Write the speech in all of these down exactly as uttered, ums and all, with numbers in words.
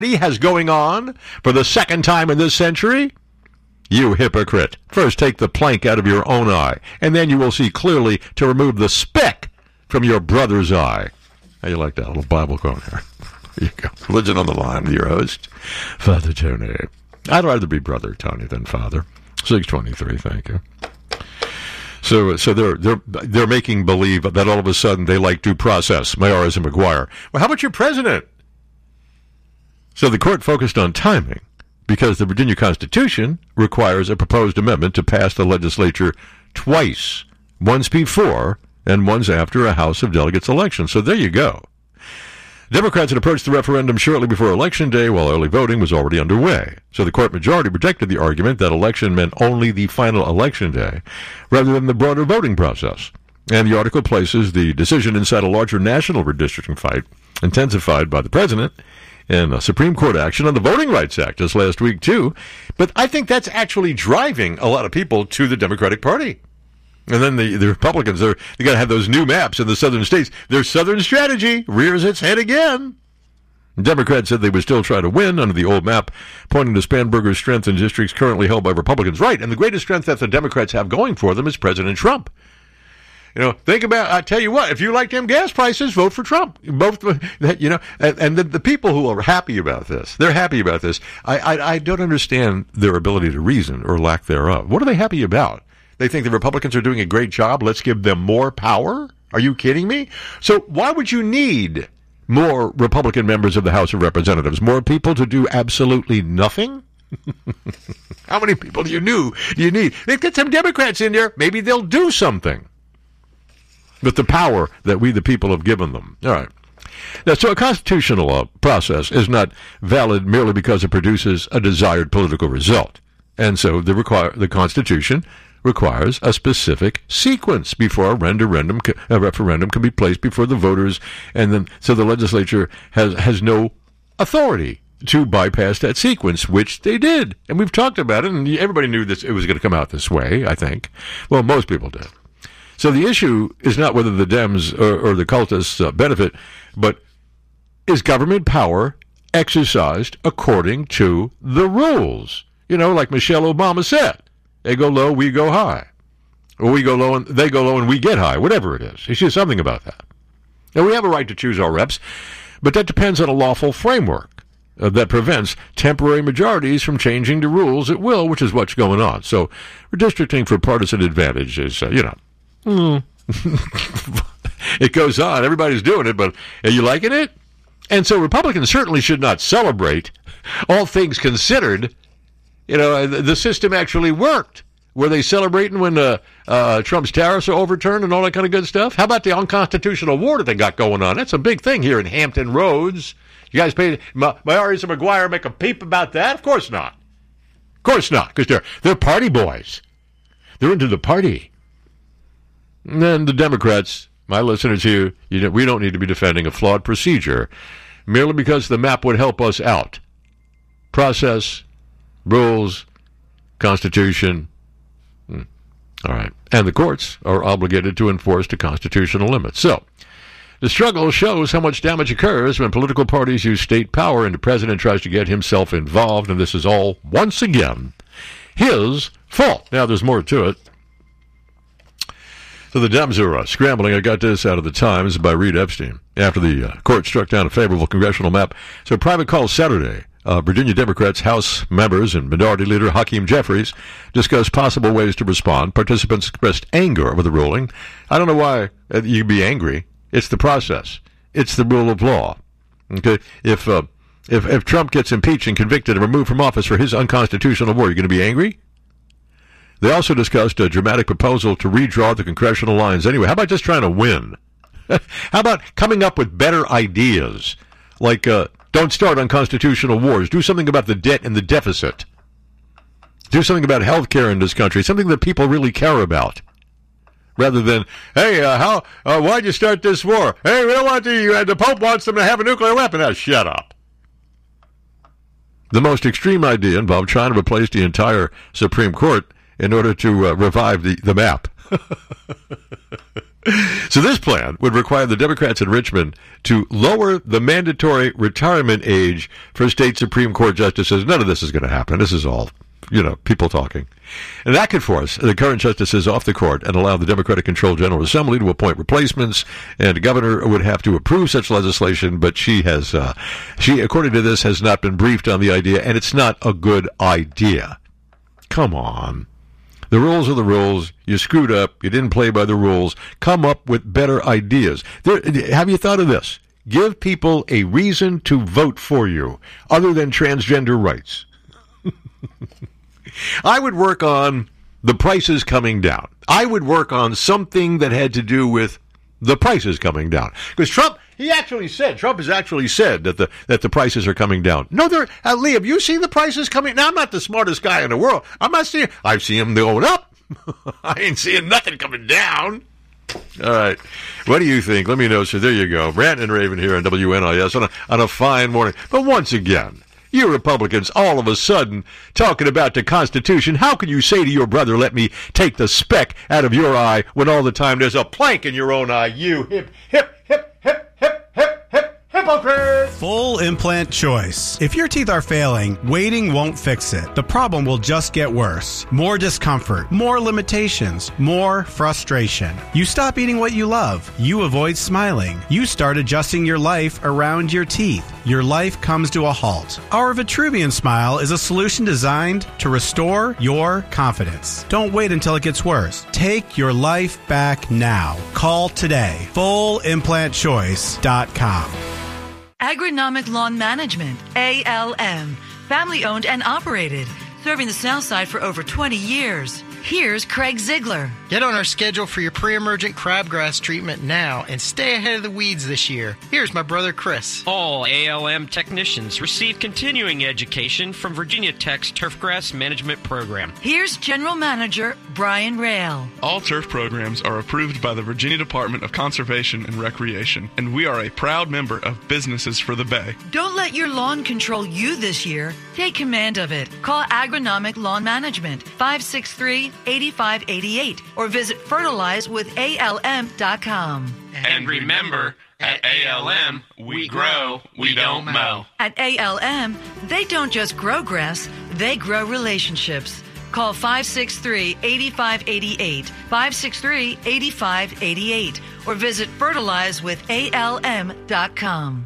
has going on for the second time in this century? You hypocrite. First take the plank out of your own eye, and then you will see clearly to remove the speck from your brother's eye. How you like that little Bible quote here? There you go. Religion on the Line with your host, Father Tony. I'd rather be Brother Tony than Father. six twenty-three, thank you. So, so they're they're they're making believe that all of a sudden they like due process. Mayoras and McGuire. Well, how about your president? So the court focused on timing because the Virginia Constitution requires a proposed amendment to pass the legislature twice, once before and once after a House of Delegates election. So there you go. Democrats had approached the referendum shortly before Election Day while early voting was already underway. So the court majority rejected the argument that election meant only the final Election Day rather than the broader voting process. And the article places the decision inside a larger national redistricting fight, intensified by the president, and a Supreme Court action on the Voting Rights Act just last week, too. But I think that's actually driving a lot of people to the Democratic Party. And then the, the Republicans, they're, they got to have those new maps in the southern states. Their southern strategy rears its head again. Democrats said they would still try to win under the old map, pointing to Spanberger's strength in districts currently held by Republicans. Right, and the greatest strength that the Democrats have going for them is President Trump. You know, think about, I tell you what, if you like them gas prices, vote for Trump. Both, you know, and, and the, the people who are happy about this, they're happy about this. I, I, I don't understand their ability to reason or lack thereof. What are they happy about? They think the Republicans are doing a great job. Let's give them more power? Are you kidding me? So why would you need more Republican members of the House of Representatives? More people to do absolutely nothing? How many people do you, knew, do you need? They get some Democrats in there. Maybe they'll do something with the power that we, the people, have given them. All right. Now, so a constitutional uh, process is not valid merely because it produces a desired political result. And so the, require, the Constitution requires a specific sequence before a referendum, a referendum can be placed before the voters, and then so the legislature has, has no authority to bypass that sequence, which they did. And we've talked about it, and everybody knew this it was going to come out this way, I think. Well, most people did. So the issue is not whether the Dems or, or the cultists uh, benefit, but is government power exercised according to the rules? You know, like Michelle Obama said, they go low, we go high. Or we go low and they go low and we get high, whatever it is. She says something about that. Now, we have a right to choose our reps, but that depends on a lawful framework uh, that prevents temporary majorities from changing the rules at will, which is what's going on. So redistricting for partisan advantage is, uh, you know, Mm. it goes on. Everybody's doing it, but are you liking it? And so Republicans certainly should not celebrate, all things considered. You know, the system actually worked. Were they celebrating when uh, uh, Trump's tariffs are overturned and all that kind of good stuff? How about the unconstitutional war that they got going on? That's a big thing here in Hampton Roads. You guys pay Mayoras and McGuire make a peep about that? Of course not. Of course not, because they're, they're party boys. They're into the party. And then the Democrats, my listeners here, you know, we don't need to be defending a flawed procedure merely because the map would help us out. Process, rules, Constitution. Hmm. All right. And the courts are obligated to enforce the constitutional limits. So, the struggle shows how much damage occurs when political parties use state power and the president tries to get himself involved, and this is all, once again, his fault. Now, there's more to it. So the Dems are uh, scrambling. I got this out of the Times by Reed Epstein after the uh, court struck down a favorable congressional map. So private call Saturday, uh, Virginia Democrats House members and Minority Leader Hakeem Jeffries discussed possible ways to respond. Participants expressed anger over the ruling. I don't know why uh, you'd be angry. It's the process. It's the rule of law. Okay, if uh, if if Trump gets impeached and convicted and removed from office for his unconstitutional war, you're going to be angry? They also discussed a dramatic proposal to redraw the congressional lines. Anyway, how about just trying to win? How about coming up with better ideas? Like, uh, don't start unconstitutional wars. Do something about the debt and the deficit. Do something about health care in this country, something that people really care about. Rather than, hey, uh, how? Uh, why'd you start this war? Hey, we don't want to, uh, the Pope wants them to have a nuclear weapon. Now, shut up. The most extreme idea involved trying to replace the entire Supreme Court in order to uh, revive the, the map. So this plan would require the Democrats in Richmond to lower the mandatory retirement age for state Supreme Court justices. None of this is going to happen. This is all, you know, people talking. And that could force the current justices off the court and allow the Democratic-controlled General Assembly to appoint replacements, and the governor would have to approve such legislation, but she has, uh, she, according to this, has not been briefed on the idea, and it's not a good idea. Come on. The rules are the rules. You screwed up. You didn't play by the rules. Come up with better ideas. There, have you thought of this? Give people a reason to vote for you other than transgender rights. I would work on the prices coming down. I would work on something that had to do with the prices coming down. Because Trump, he actually said, Trump has actually said that the that the prices are coming down. No, they're, uh, Lee, have you seen the prices coming? Now, I'm not the smartest guy in the world. I'm not seeing, I've seen them going up. I ain't seeing nothing coming down. All right. What do you think? Let me know. So there you go. Brandon and Raven here on W N I S on a, on a fine morning. But once again, you Republicans all of a sudden talking about the Constitution. How can you say to your brother, let me take the speck out of your eye, when all the time there's a plank in your own eye? You hip, hip, hip, hip, hip, hip, hip, hypocrite! Full implant choice. If your teeth are failing, waiting won't fix it. The problem will just get worse. More discomfort, more limitations, more frustration. You stop eating what you love. You avoid smiling. You start adjusting your life around your teeth. Your life comes to a halt. Our Vitruvian Smile is a solution designed to restore your confidence. Don't wait until it gets worse. Take your life back now. Call today. full implant choice dot com. Agronomic Lawn Management, A L M. Family owned and operated. Serving the South Side for over twenty years. Here's Craig Ziegler. Get on our schedule for your pre-emergent crabgrass treatment now and stay ahead of the weeds this year. Here's my brother Chris. All A L M technicians receive continuing education from Virginia Tech's Turfgrass Management Program. Here's General Manager Brian Rail. All turf programs are approved by the Virginia Department of Conservation and Recreation, and we are a proud member of Businesses for the Bay. Don't let your lawn control you this year. Take command of it. Call Agronomic Lawn Management, five six three, eight five eight eight, or visit fertilize with A L M dot com. And remember, at A L M, we grow, we don't mow. At A L M, they don't just grow grass, they grow relationships. Call five six three, eight five eight eight, five six three, eight five eight eight, or visit fertilize with A L M dot com.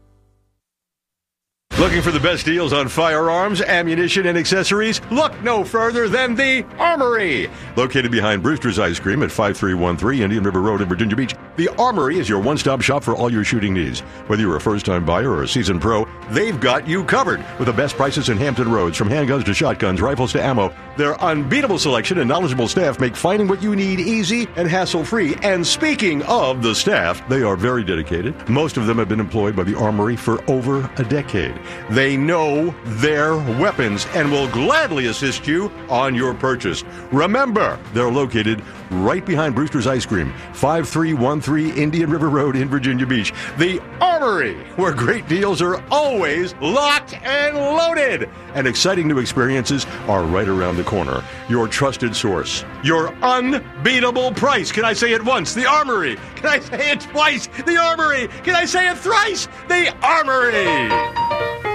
Looking for the best deals on firearms, ammunition, and accessories? Look no further than the Armory. Located behind Brewster's Ice Cream at five three one three Indian River Road in Virginia Beach, the Armory is your one-stop shop for all your shooting needs. Whether you're a first-time buyer or a seasoned pro, they've got you covered with the best prices in Hampton Roads, from handguns to shotguns, rifles to ammo. Their unbeatable selection and knowledgeable staff make finding what you need easy and hassle-free. And speaking of the staff, they are very dedicated. Most of them have been employed by the Armory for over a decade. They know their weapons and will gladly assist you on your purchase. Remember, they're located right behind Brewster's Ice Cream, five three one three Indian River Road in Virginia Beach. The Armory, where great deals are always locked and loaded. And exciting new experiences are right around the corner. Your trusted source. Your unbeatable price. Can I say it once? The Armory. Can I say it twice? The Armory. Can I say it thrice? The Armory.